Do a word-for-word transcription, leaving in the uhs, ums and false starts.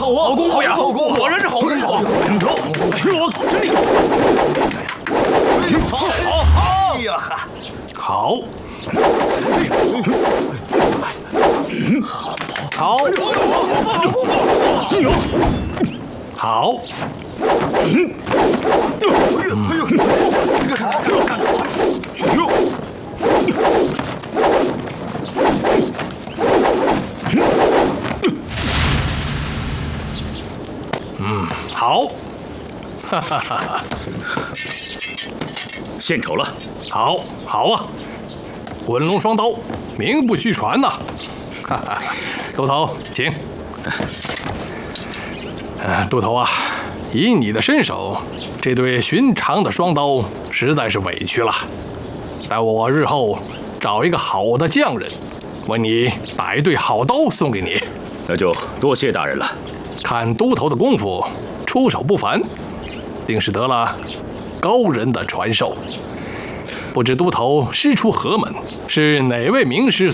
好功夫呀！果然是好功夫！我真厉害！好，好，好！哎呀哈！好，好，好，嗯，哎呦，哎呦，这个看，看，哎呦，嗯，好，哈哈哈哈， 献丑了。 好，好啊！滚龙双刀，名不虚传呐！哈哈，都头，请。呃，都头啊，以你的身手，这对寻常的双刀实在是委屈了。待我日后找一个好的匠人，为你打一对好刀送给你。 那就多谢大人了。 看都头的功夫，出手不凡，定是得了高人的传授。不知都头师出何门？是哪位名师